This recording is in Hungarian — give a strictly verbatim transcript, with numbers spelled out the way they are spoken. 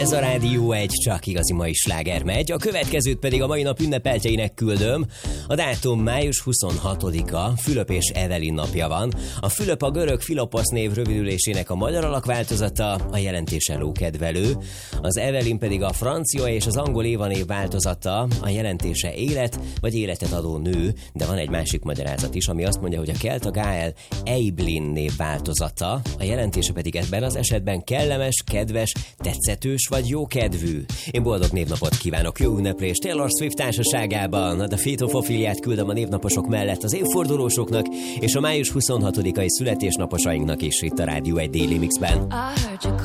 Ez a Rádió egy, csak igazi mai sláger megy. A következőt pedig a mai nap ünnepeltjeinek küldöm. A dátum május huszonhatodika, Fülöp és Evelyn napja van. A Fülöp a görög Philoposz név rövidülésének a magyar alakváltozata, a jelentése lókedvelő. Az Evelyn pedig a francia és az angol Éva név változata, a jelentése élet vagy életet adó nő, de van egy másik magyarázat is, ami azt mondja, hogy a kelta Gael Eibhlin név változata, a jelentése pedig ebben az esetben kellemes, kedves, tetszetős vagy jókedvű. Én boldog névnapot kívánok, jó ünneplést Taylor Swift társaságában. A Fétofofiliát küldöm a névnaposok mellett az évfordulósoknak, és a május huszonhatodikai születésnaposainknak is itt a Rádió egy Daily Mixben.